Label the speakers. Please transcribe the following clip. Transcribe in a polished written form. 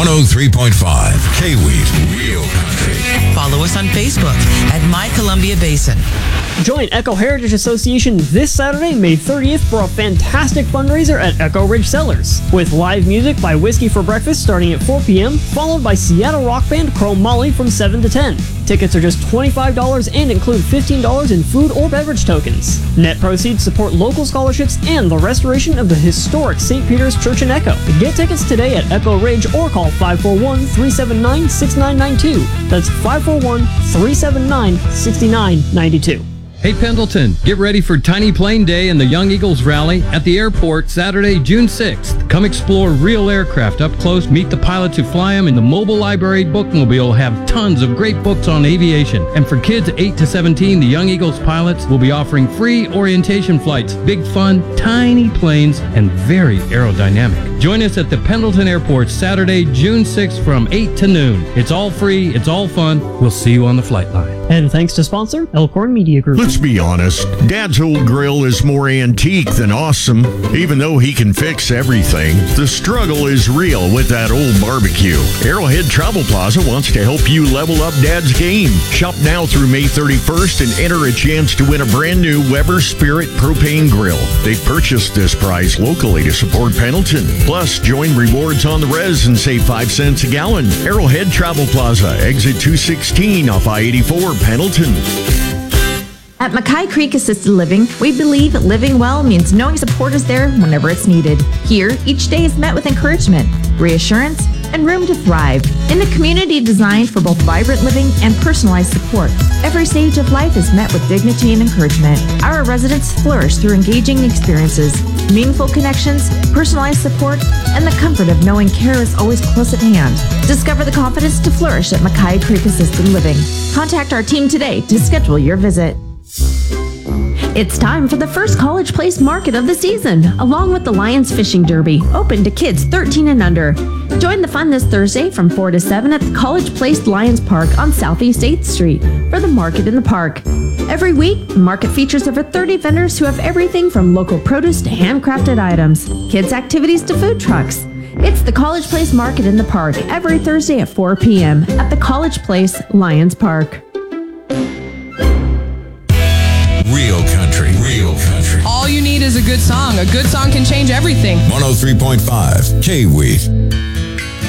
Speaker 1: 103.5 K-Weed, Real Country.
Speaker 2: Follow us on Facebook at My Columbia Basin.
Speaker 3: Join Echo Heritage Association this Saturday, May 30th, for a fantastic fundraiser at Echo Ridge Cellars, with live music by Whiskey for Breakfast starting at 4 p.m., followed by Seattle rock band Chrome Molly from 7 to 10. Tickets are just $25 and include $15 in food or beverage tokens. Net proceeds support local scholarships and the restoration of the historic St. Peter's Church in Echo. Get tickets today at Echo Ridge or call 541-379-6992. That's 541-379-6992.
Speaker 4: Hey Pendleton, get ready for Tiny Plane Day and the Young Eagles Rally at the airport Saturday, June 6th. Come explore real aircraft up close, meet the pilots who fly them, and the mobile library bookmobile will have tons of great books on aviation. And for kids 8 to 17, the Young Eagles pilots will be offering free orientation flights, big fun, tiny planes, and very aerodynamic. Join us at the Pendleton Airport Saturday, June 6th from 8 to noon. It's all free, it's all fun. We'll see you on the flight line.
Speaker 3: And thanks to sponsor Elkhorn Media Group.
Speaker 5: Let's be honest, Dad's old grill is more antique than awesome. Even though he can fix everything, the struggle is real with that old barbecue. Arrowhead Travel Plaza wants to help you level up Dad's game. Shop now through May 31st and enter a chance to win a brand new Weber Spirit propane grill. They've purchased this prize locally to support Pendleton. Plus, join Rewards on the Res and save 5 cents a gallon. Arrowhead Travel Plaza, exit 216 off I-84, Pendleton.
Speaker 6: At Mackay Creek Assisted Living, we believe living well means knowing support is there whenever it's needed. Here, each day is met with encouragement, reassurance, and room to thrive. In a community designed for both vibrant living and personalized support, every stage of life is met with dignity and encouragement. Our residents flourish through engaging experiences, meaningful connections, personalized support, and the comfort of knowing care is always close at hand. Discover the confidence to flourish at Mackay Creek Assisted Living. Contact our team today to schedule your visit. It's time for the first College Place Market of the season, along with the Lions Fishing Derby, open to kids 13 and under. Join the fun this Thursday from 4 to 7 at the College Place Lions Park on Southeast 8th Street for the Market in the Park. Every week, the market features over 30 vendors who have everything from local produce to handcrafted items, kids' activities to food trucks. It's the College Place Market in the Park every Thursday at 4 p.m. at the College Place Lions Park.
Speaker 1: Real Country, Real Country.
Speaker 7: All you need is a good song. A good song can change everything.
Speaker 1: 103.5 K-Weed.